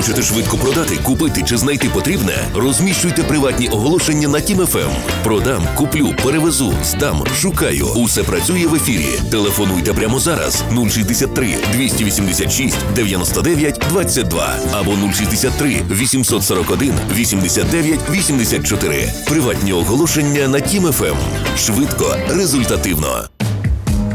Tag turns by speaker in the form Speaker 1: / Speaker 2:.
Speaker 1: Хочете швидко продати, купити чи знайти потрібне? Розміщуйте приватні оголошення на Тім ФМ. Продам, куплю, перевезу, здам, шукаю. Усе працює в ефірі. Телефонуйте прямо зараз 063 286 99 22 або 063 841 89 84. Приватні оголошення на Тім ФМ. Швидко, результативно.